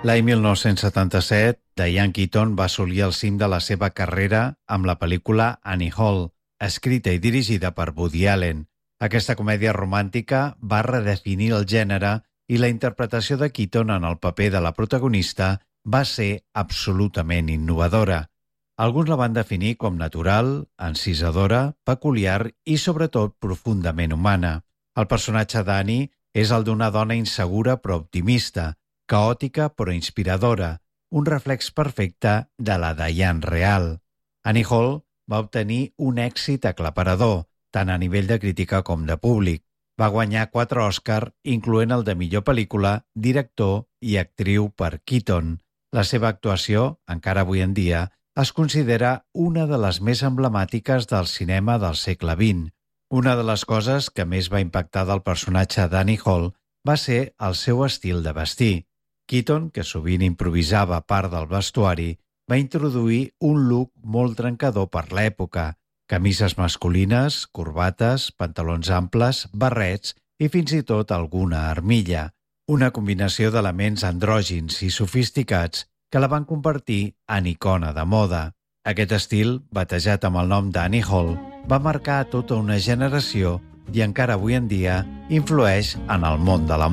L'any 1977, Diane Keaton va assolir el cim de la seva carrera amb la pel·lícula Annie Hall, escrita i dirigida per Woody Allen. Aquesta comèdia romàntica va redefinir el gènere i la interpretació de Keaton en el paper de la protagonista va ser absolutament innovadora. Alguns la van definir com natural, encisadora, peculiar i, sobretot, profundament humana. El personatge d'Annie és el d'una dona insegura però optimista, caòtica però inspiradora, un reflex perfecte de la Diane real. Annie Hall va obtenir un èxit aclaparador, tant a nivell de crítica com de públic. Va guanyar 4 Òscar, incloent el de millor pel·lícula, director i actriu per Keaton. La seva actuació, encara avui en dia, es considera una de les més emblemàtiques del cinema del segle XX. Una de les coses que més va impactar del personatge d'Annie Hall va ser el seu estil de vestir. Keaton, que sovint improvisava part del vestuari, va introduir un look molt trencador per l'època, camises masculines, corbates, pantalons amples, barrets i fins i tot alguna armilla. Una combinació d'elements andrògins i sofisticats que la van convertir en icona de moda. Aquest estil, batejat amb el nom d'Annie Hall, va marcar tota una generació i encara avui en dia influeix en el món de la moda.